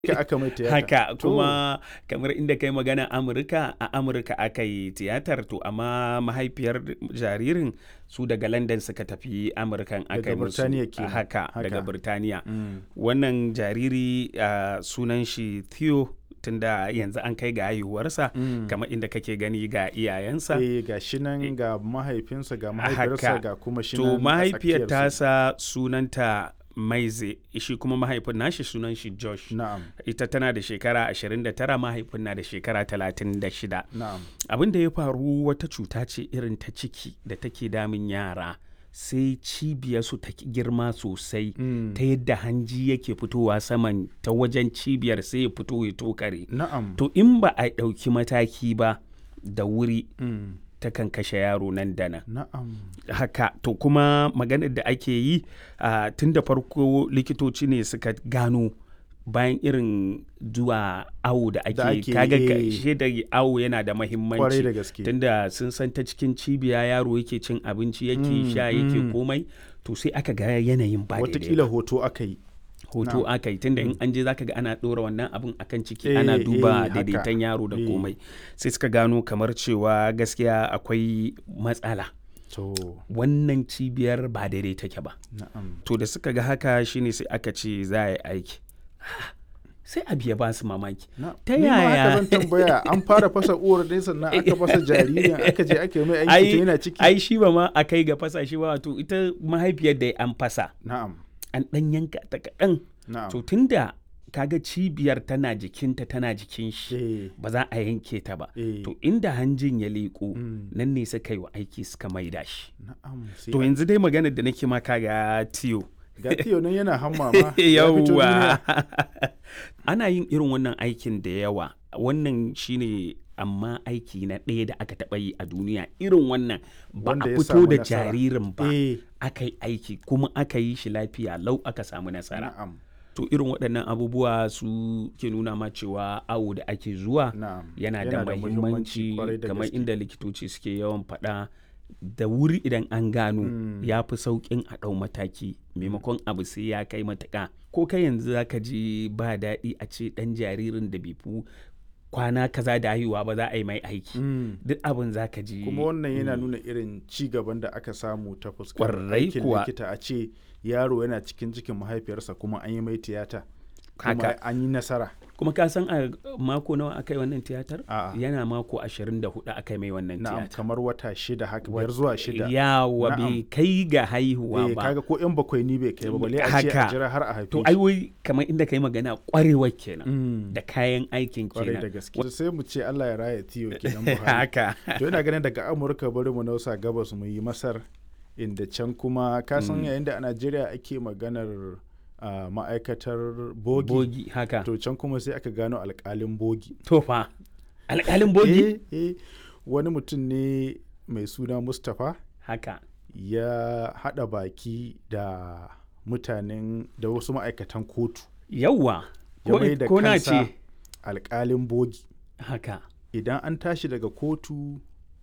aka mai tiyata. Haka To, kuma kamar inda kai magana Amurka, a Amurka aka yi tiyatar to amma mahaifiyar jaririn su daga London suka tafi Amurkan aka daga yi musu Birtaniya kenan. haka daga Birtaniya. Mm. Wannan jariri sunan shi Theo tunda yanzu an kai ga haihuwarsa kamar inda kake gani ga iyayensa. Ga shi nan ga mahaifinsa ga mahaifiyarsa ga kuma shi nan To a mahaifiyar tsakiyarsu. tasa sunanta Maize, shi kuma mahaifin nashi sunan shi Josh. Na'am, Ita tana da shekara 29, mahaifin na da shekara 36. na'am. Abin da ya faru wata cuta ce irin ta ciki da take damun yara. Sai cibiyarsu ta ki girma sosai ta yadda hanji yake fitowa saman ta wajen cibiyar sai ya fito ya tokare. Na'am. To in ba a ɗauki mataki ba da wuri Mm. takan kashe yaro nan da nan. Na'am. Haka to kuma maganar da ake yi tun da farko likitoci ne suka gano bayan irin zuwa awo da ake kaga da awo yana da Kwarai da mahimmanci gaske. tunda sun san ta cikin cibiya yaro yake cin abinci yake sha yake komai to sai aka ga yanayin ba daidai Watakila ba. hoto aka yi. Hoto aka yi tunda in an je zaka ga ana ɗora wannan abin akan ciki Eh, ana duba haka. daidaiton yaro da Eh. komai sai suka gano kamar cewa gaskiya akwai matsala. To, Wannan cibiyar ba daidai take ba. na'am. To da suka ga haka shine sai aka ce za a yi aiki. Sai abu ya ba su mamaki. Ta Ni ma haka yaya? zan tambaya an fara fasa uwar dai sannan aka fasa jaririn aka je aka yi mai aiki tun yana ciki. Ai shi ba ma a kai ga fasa shi ba wato ita mahaifiyar da an fasa Na'am. an ɗan yanka ta kaɗan. Na'am. To tunda kaga cibiyar tana jikinta tana jikin shi Eh, ba za a yanke ta ba. eh. To inda hanjin ya leƙo Mm. nan ne suka yi wa aiki suka maida shi. Na'am. Sai To yanzu dai maganar da nake maka ga Tiyo. ga Tiyo nan yana hamma ma. Ya fito Yawwa. duniya. Ana yin irin wannan aikin da yawa. Wannan shine amma aiki na ɗaya da aka taɓa yi a duniya irin wannan ba Wanda a ya fito samu da nasara. jaririn ba Eh, aka yi aiki kuma aka yi shi lafiya lau aka samu nasara. na'am. To irin waɗannan abubuwa su ke nuna ma cewa awo da ake zuwa Na'am. yana da mahimmanci kwarai da kamar gaske. inda likitoci suke yawan faɗa da wuri idan an gano ya fi sauƙin a ɗau mataki maimakon abu sai ya kai matuƙa ko kai yanzu za ka ji ba daɗi a ce ɗan jaririn da bai fi kwana kaza da haihuwa ba za a yi mai aiki duk abin za ka ji Kuma wannan yana nuna irin ci gaban da aka samu ta fuskar Kwarai aikin kuwa. likita a ce yaro yana cikin cikin mahaifiyarsa kuma an yi mai tiyata. Kuma Haka. an yi nasara. kuma ka san a mako nawa aka yi wannan tiyatar A'a. yana mako 24 aka yi mai wannan Na'am, tiyatar kamar wata shida haka biyar zuwa shida. yawa bai Na'am. kai ga haihuwa Eh, ba kaga ko yan bakwai ni bai kai ba balle a ce a Haka. jira har a haife to shi. ai wai kamar inda kai magana kwarewar kenan Mm. da kayan aikin Kwarai da kenan gaske. Sai mu ce Allah ya raya Tiyo kenan Buhari. haka To ina ganin daga Amurka bari mu nausa gabas mu yi Masar inda can kuma ka san yayin da a Najeriya ake maganar ma'aikatar bogi. bogi haka To can kuma sai aka gano alƙalin bogi. to fa alƙalin bogi Wani mutum ne mai suna Mustapha haka ya haɗa baki da mutanen da wasu ma'aikatan kotu. yawwa Ya mai da ko na kansa ce alƙalin bogi. haka Idan an tashi daga kotu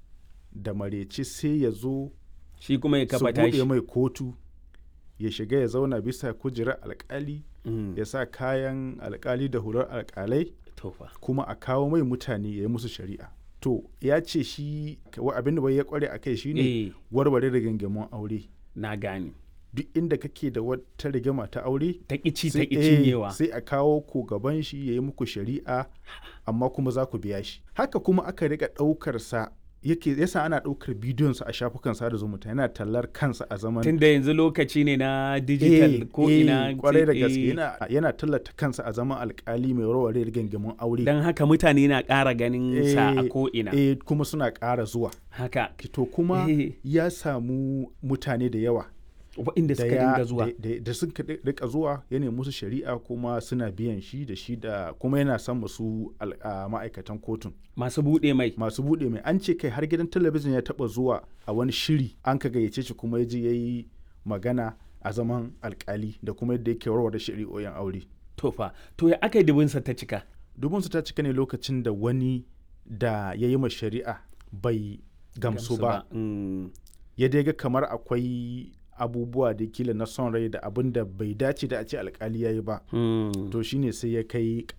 da mareci sai ya zo shi kuma ya su kafa buɗe tashi mai kotu ya shiga ya zauna bisa kujerar alƙali Mm, ya sa kayan alƙali da hular alƙalai to fa kuma a kawo mai mutane ya yi musu shari'a. To ya ce shi abin da bai ya kware a kai shine eh warware rigingimun aure. na gane Duk inda kake da wata rigima ta aure ta ƙici ta sai cinyewa sai a kawo ku gaban shi ya yi muku shari'a amma kuma za ku biya shi. Haka kuma aka riga ɗaukar sa yasa ana ɗaukar bidiyonsa a shafukan sada zumunta yana tallar kansa a zaman tunda yanzu lokaci ne na digital ko ina kwarai da gaske yana tallata kansa a zaman alkali mai warware rigingimun aure. don haka mutane na ƙara ganin sa a ko ina Kuma suna ƙara zuwa. haka To kuma Eh. ya samu mutane da yawa waɗanda suka dinga zuwa da suka rika zuwa ya nemi musu shari'a kuma suna biyan shi da kuma yana son musu ma'aikatan kotun masu buɗe mai masu buɗe mai an ce kai har gidan talabijin ya taɓa zuwa a wani shiri an ka gayyace shi kuma ya je ya yi magana a zaman alkali da kuma yadda yake warware shari'o'in aure. to fa to ya aka yi dubinsa ta cika Dubinsu ta cika ne lokacin da wani da ya yi ma shari'a bai gamsu ba. Mm, Ya dai ga kamar akwai abubuwa da kila na son rai da abin da bai dace da a ce alkali ya yi ba to shine sai ya kai